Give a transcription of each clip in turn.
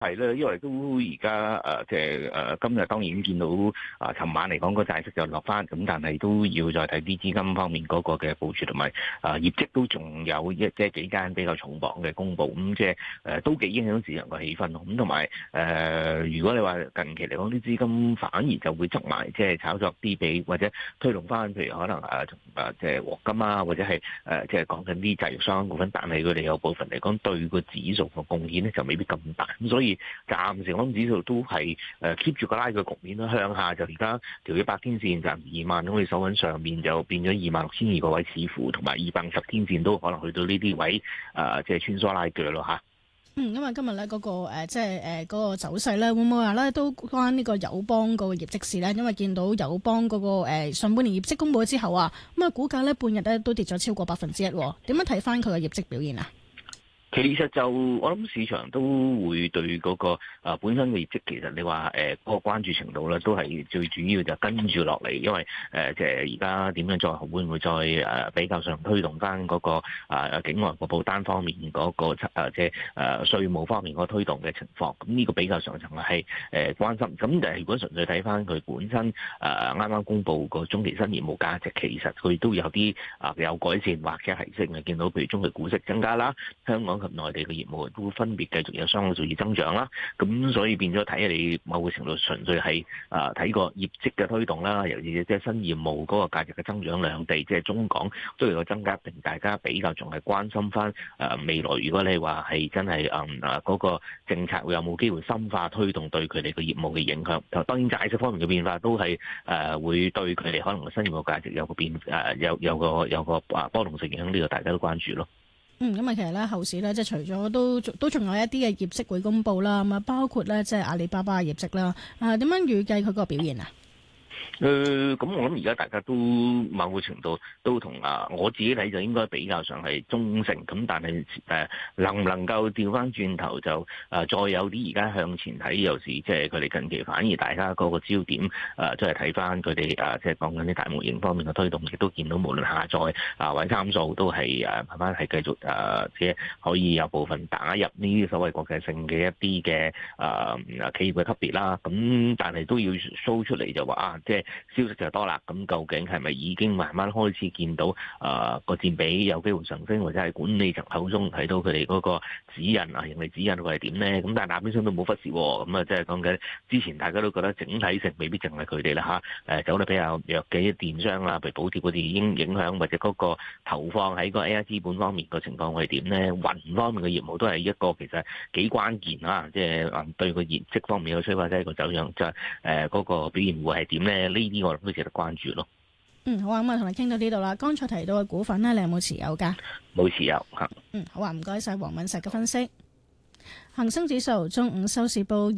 係啦，因為都而家今日當然見到尋晚嚟講個債息就落翻，咁但係都要再睇啲資金方面嗰個嘅部署同埋業績都仲有幾間比較重磅嘅公佈，咁都幾影響市場個氣氛咯。咁同埋如果你話近期嚟講啲資金反而就會執埋炒作啲比或者推動翻，譬如可能黃金啊，或者係講緊啲製藥相關股份，但係佢哋有部分嚟講對個指數個貢獻咧就未必咁大，咁所以暫時我諗指數都係keep 住個拉嘅局面啦，向下就而家條100天線暫時2萬，咁你守穩上面就變咗26,200個位，似乎同埋250天線都可能去到呢啲位，穿梭拉鋸咯嚇。 因為今日咧嗰個嗰個走勢咧，會唔會話咧都關呢個友邦嗰個業績事咧？因為見到友邦嗰個上半年業績公佈之後啊，咁啊股價咧半日咧都跌咗超過1%，點樣睇翻佢嘅業績表現啊？ 其實就我諗市場都會對嗰個本身嘅業績，其實你話嗰個關注程度咧，都係最主要就跟住落嚟，因為而家點樣再會唔會再比較上推動翻嗰個境外個保單方面嗰個稅務方面嗰個推動嘅情況，咁呢個比較上層係關心。咁但係如果純粹睇翻佢本身啱啱公布個中期新業務價值，其實佢都有啲有改善或者提升嘅，見到譬如中期股息增加啦，香港及內地嘅業務都分別繼續有雙位數字增長啦，咁所以變咗睇你某個程度純粹係睇個業績嘅推動啦，尤其是新業務嗰個價值嘅增長，兩地中港都有個增加，令大家比較仲係關心翻未來，如果你話係真係嗰個政策會有冇機會深化推動對佢哋嘅業務嘅影響，當然債息方面嘅變化都係會對佢哋可能新業務價值有個有個波動性影響，呢個大家都關注咯。 咁啊，其實咧後市咧，即係除咗都仲有一啲嘅業績會公佈啦，咁啊包括咧即係阿里巴巴嘅業績啦，點樣預計佢個表現啊？ 咁我諗而家大家都某個程度都同我自己睇就應該比較上係中性，咁但係能唔能夠調翻轉頭就再有啲而家向前睇，有時即係佢哋近期反而大家嗰個焦點即係睇翻佢哋即係講緊啲大模型方面嘅推動，亦都見到無論下載或者參數都係慢慢係繼續即係可以有部分打入呢啲所謂國際性嘅一啲嘅企業嘅級別啦。咁但係都要 show 出嚟就話即係消息就多啦，咁究竟係咪已經慢慢開始見到個佔比有機會上升，或者係管理層口中睇到佢哋嗰個指引盈利指引會係點咧？咁但係大邊商都冇忽視喎，咁即係講緊之前大家都覺得整體性未必淨係佢哋啦嚇，走得比較弱嘅電商啦，譬如補貼嗰啲已經影響，或者嗰個投放喺個 AI 資本方面個情況會係點咧？雲方面嘅業務都係一個其實幾關鍵啊，即係對個業績方面嘅催化劑個走向，就係嗰個表現會係點咧？呢啲我都值得關注咯。 好啊，咁啊同你傾到呢度啦。剛才提到嘅股份呢，你有冇持有噶？ 冇持有嚇。 好啊，唔該晒黃敏石嘅分析。恒生指數中午收市報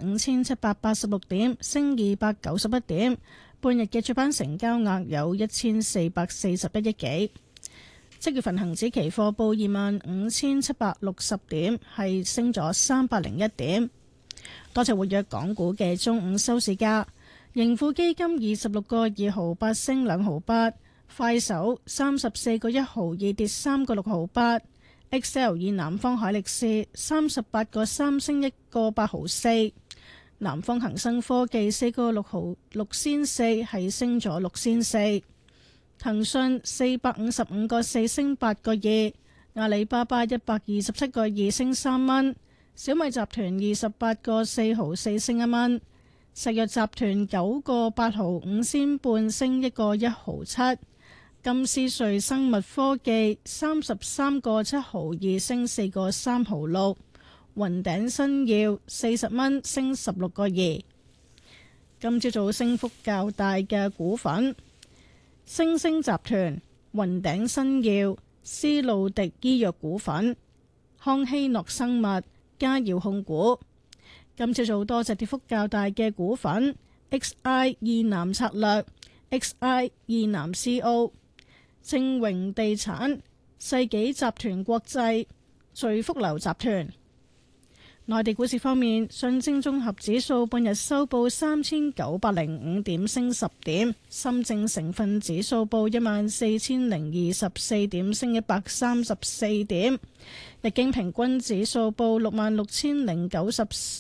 25,786點，升291點。半日嘅主板成交額有1441億幾。即月份恒指期貨報25,760點，係升咗301點。多隻活躍港股嘅中午收市價。盈富基金26個2毫8升2毫8，快手34個1毫2跌3個6毫8，XL 以南方海力士38個3升1個8毫4，南方恒生科技4個6毫6仙4係升咗6仙4，騰訊455個4升8個2，阿里巴巴127個2升3蚊，小米集團28個4毫4升1蚊。石藥集團9個8毫5仙半升1個1毫7，金斯瑞生物科技33個7毫2升4個3毫6，雲頂新耀40蚊升16個2。今朝早升幅較大嘅股份：星星集團、雲頂新耀、斯路迪醫藥股份、康希諾生物、嘉耀控股。今朝早多隻跌幅較大嘅股份 ：XI 易南策略、XI 易南 CO、正榮地產、世紀集團國際、聚福樓集團。 內地股市方面，上證綜合指數半日收報3905點，升10點；深證成分指數報14024點，升134點；日經平均指數報66094